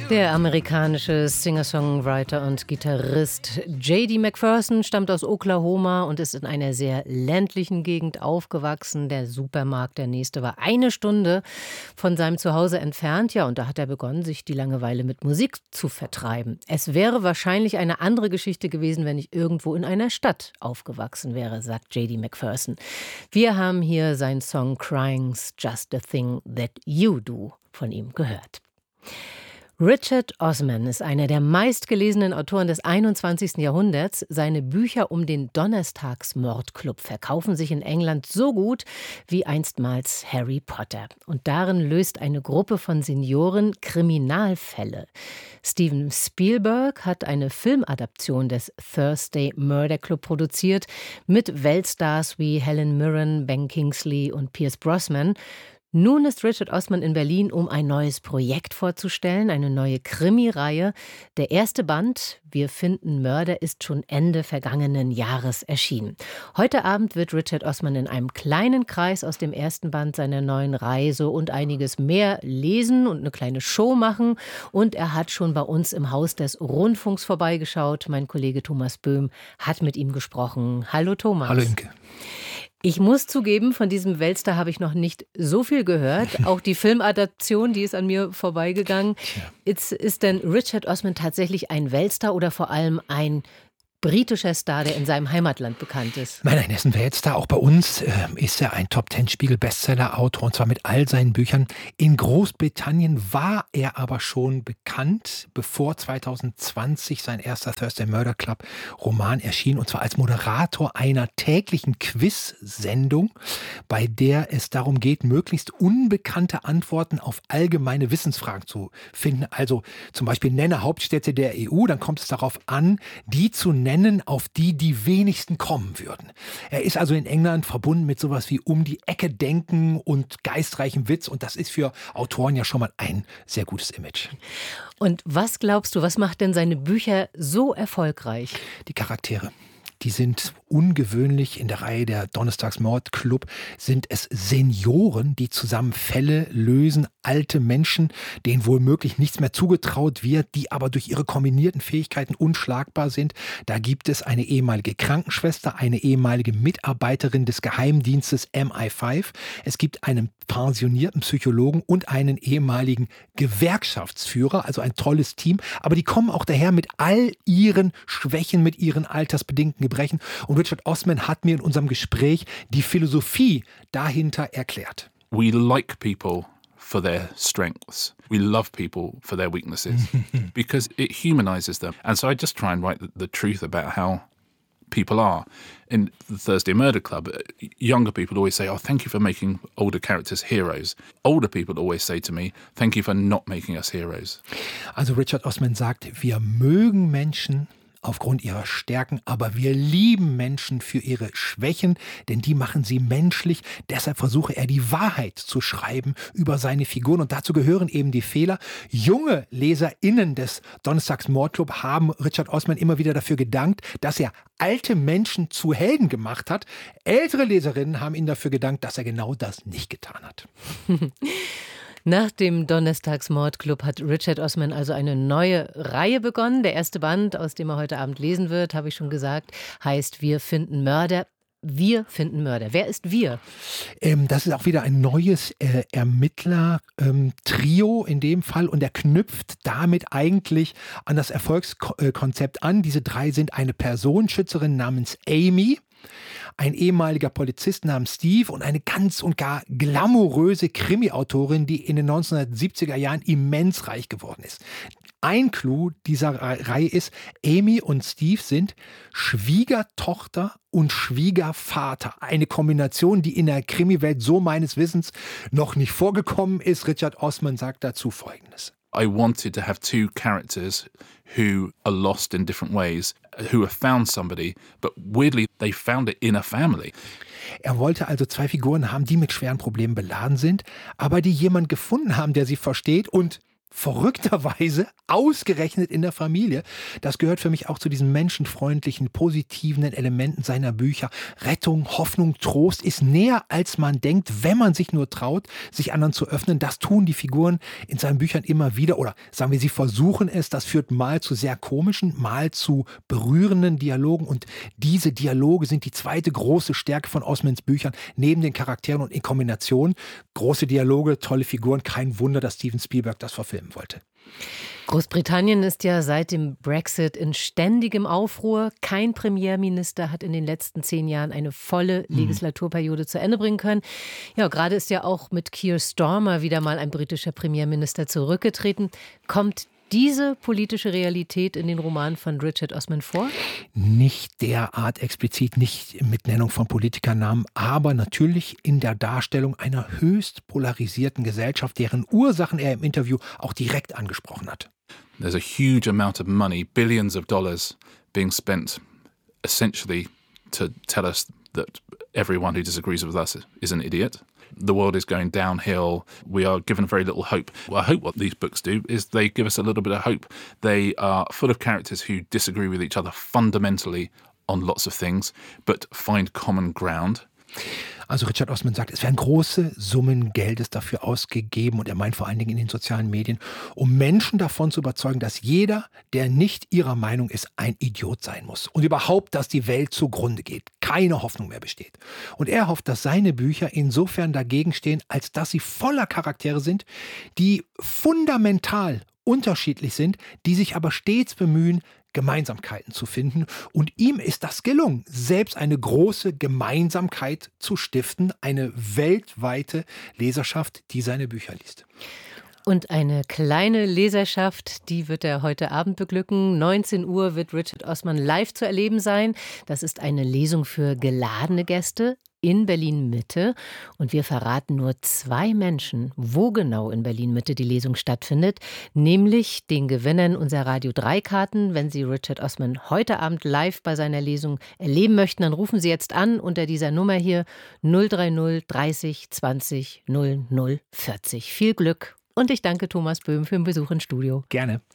Der amerikanische Singer-Songwriter und Gitarrist J.D. McPherson stammt aus Oklahoma und ist in einer sehr ländlichen Gegend aufgewachsen. Der Supermarkt, der nächste, war 1 Stunde von seinem Zuhause entfernt. Ja, und da hat er begonnen, sich die Langeweile mit Musik zu vertreiben. Es wäre wahrscheinlich eine andere Geschichte gewesen, wenn ich irgendwo in einer Stadt aufgewachsen wäre, sagt J.D. McPherson. Wir haben hier seinen Song Crying's Just the Thing That You Do von ihm gehört. Richard Osman ist einer der meistgelesenen Autoren des 21. Jahrhunderts. Seine Bücher um den Donnerstagsmordclub verkaufen sich in England so gut wie einstmals Harry Potter. Und darin löst eine Gruppe von Senioren Kriminalfälle. Steven Spielberg hat eine Filmadaption des Thursday Murder Club produziert mit Weltstars wie Helen Mirren, Ben Kingsley und Pierce Brosnan. Nun ist Richard Osman in Berlin, um ein neues Projekt vorzustellen, eine neue Krimireihe. Der erste Band, Wir finden Mörder, ist schon Ende vergangenen Jahres erschienen. Heute Abend wird Richard Osman in einem kleinen Kreis aus dem ersten Band seiner neuen Reise und einiges mehr lesen und eine kleine Show machen. Und er hat schon bei uns im Haus des Rundfunks vorbeigeschaut. Mein Kollege Thomas Böhm hat mit ihm gesprochen. Hallo Thomas. Hallo Imke. Ich muss zugeben, von diesem Weltstar habe ich noch nicht so viel gehört. Auch die Filmadaption, die ist an mir vorbeigegangen. Ist denn Richard Osman tatsächlich ein Weltstar oder vor allem ein britischer Star, der in seinem Heimatland bekannt ist? Nein, er ist ein Weltstar. Auch bei uns ist er ein Top-10-Spiegel-Bestseller-Autor und zwar mit all seinen Büchern. In Großbritannien war er aber schon bekannt, bevor 2020 sein erster Thursday Murder Club Roman erschien, und zwar als Moderator einer täglichen Quiz-Sendung, bei der es darum geht, möglichst unbekannte Antworten auf allgemeine Wissensfragen zu finden. Also zum Beispiel nenne Hauptstädte der EU, dann kommt es darauf an, die zu nennen, auf die die wenigsten kommen würden. Er ist also in England verbunden mit sowas wie um die Ecke denken und geistreichem Witz, und das ist für Autoren ja schon mal ein sehr gutes Image. Und was glaubst du, was macht denn seine Bücher so erfolgreich? Die Charaktere. Die sind ungewöhnlich. In der Reihe der Donnerstagsmordclub sind es Senioren, die zusammen Fälle lösen, alte Menschen, denen womöglich nichts mehr zugetraut wird, die aber durch ihre kombinierten Fähigkeiten unschlagbar sind. Da gibt es eine ehemalige Krankenschwester, eine ehemalige Mitarbeiterin des Geheimdienstes MI5. Es gibt einen pensionierten Psychologen und einen ehemaligen Gewerkschaftsführer, also ein tolles Team. Aber die kommen auch daher mit all ihren Schwächen, mit ihren altersbedingten Gebrechen. Und Richard Osman hat mir in unserem Gespräch die Philosophie dahinter erklärt. We like people for their strengths. We love people for their weaknesses because it humanizes them. And so I just try and write the truth about how people are. In the Thursday Murder Club, younger people always say, oh, thank you for making older characters heroes. Older people always say to me, thank you for not making us heroes. Also Richard Osman sagt, wir mögen Menschen aufgrund ihrer Stärken, aber wir lieben Menschen für ihre Schwächen, denn die machen sie menschlich. Deshalb versuche er, die Wahrheit zu schreiben über seine Figuren, und dazu gehören eben die Fehler. Junge LeserInnen des Donnerstagsmordclub haben Richard Osman immer wieder dafür gedankt, dass er alte Menschen zu Helden gemacht hat. Ältere Leserinnen haben ihm dafür gedankt, dass er genau das nicht getan hat. Nach dem Donnerstagsmordclub hat Richard Osman also eine neue Reihe begonnen. Der erste Band, aus dem er heute Abend lesen wird, habe ich schon gesagt, heißt Wir finden Mörder. Wir finden Mörder. Wer ist wir? Das ist auch wieder ein neues Ermittler-Trio in dem Fall, und er knüpft damit eigentlich an das Erfolgskonzept an. Diese 3 sind eine Personenschützerin namens Amy, ein ehemaliger Polizist namens Steve und eine ganz und gar glamouröse Krimi-Autorin, die in den 1970er Jahren immens reich geworden ist. Ein Clou dieser Reihe ist, Amy und Steve sind Schwiegertochter und Schwiegervater. Eine Kombination, die in der Krimi-Welt so meines Wissens noch nicht vorgekommen ist. Richard Osman sagt dazu Folgendes. I wanted to have 2 characters who are lost in different ways, who have found somebody, but weirdly they found it in a family. Er wollte also 2 Figuren haben, die mit schweren Problemen beladen sind, aber die jemand gefunden haben, der sie versteht und verrückterweise ausgerechnet in der Familie. Das gehört für mich auch zu diesen menschenfreundlichen, positiven Elementen seiner Bücher. Rettung, Hoffnung, Trost ist näher, als man denkt, wenn man sich nur traut, sich anderen zu öffnen. Das tun die Figuren in seinen Büchern immer wieder. Oder sagen wir, sie versuchen es. Das führt mal zu sehr komischen, mal zu berührenden Dialogen. Und diese Dialoge sind die zweite große Stärke von Osmans Büchern, neben den Charakteren und in Kombination. Große Dialoge, tolle Figuren. Kein Wunder, dass Steven Spielberg das verfilmen wollte. Großbritannien ist ja seit dem Brexit in ständigem Aufruhr. Kein Premierminister hat in den letzten 10 Jahren eine volle Legislaturperiode zu Ende bringen können. Ja, gerade ist ja auch mit Keir Starmer wieder mal ein britischer Premierminister zurückgetreten. Kommt diese politische Realität in den Romanen von Richard Osman vor? Nicht derart explizit, nicht mit Nennung von Politikernamen, aber natürlich in der Darstellung einer höchst polarisierten Gesellschaft, deren Ursachen er im Interview auch direkt angesprochen hat. There's a huge amount of money, billions of dollars being spent essentially to tell us that everyone who disagrees with us is an idiot. The world is going downhill. We are given very little hope. Well, I hope what these books do is they give us a little bit of hope. They are full of characters who disagree with each other fundamentally on lots of things, but find common ground. Also Richard Osman sagt, es werden große Summen Geldes dafür ausgegeben und er meint vor allen Dingen in den sozialen Medien, um Menschen davon zu überzeugen, dass jeder, der nicht ihrer Meinung ist, ein Idiot sein muss und überhaupt, dass die Welt zugrunde geht, keine Hoffnung mehr besteht. Und er hofft, dass seine Bücher insofern dagegen stehen, als dass sie voller Charaktere sind, die fundamental unterschiedlich sind, die sich aber stets bemühen, Gemeinsamkeiten zu finden. Und ihm ist das gelungen, selbst eine große Gemeinsamkeit zu stiften, eine weltweite Leserschaft, die seine Bücher liest. Und eine kleine Leserschaft, die wird er heute Abend beglücken. 19 Uhr wird Richard Osman live zu erleben sein. Das ist eine Lesung für geladene Gäste in Berlin-Mitte. Und wir verraten nur 2 Menschen, wo genau in Berlin-Mitte die Lesung stattfindet. Nämlich den Gewinnern unserer Radio 3-Karten. Wenn Sie Richard Osman heute Abend live bei seiner Lesung erleben möchten, dann rufen Sie jetzt an unter dieser Nummer hier 030 30 20 00 40. Viel Glück. Und ich danke Thomas Böhm für den Besuch im Studio. Gerne.